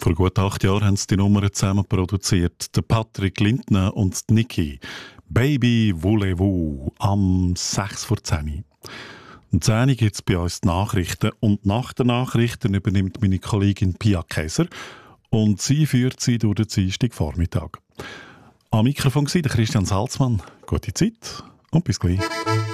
Vor gut 8 Jahren haben sie die Nummer zusammen produziert. Der Patrick Lindner und die Niki. «Baby voulez-vous» am 6 vor 10. Um 10 Uhr gibt es bei uns die Nachrichten. Und nach den Nachrichten übernimmt meine Kollegin Pia Käser. Und sie führt sie durch den Dienstagvormittag. Am Mikrofon war der Christian Salzmann. Gute Zeit und bis gleich.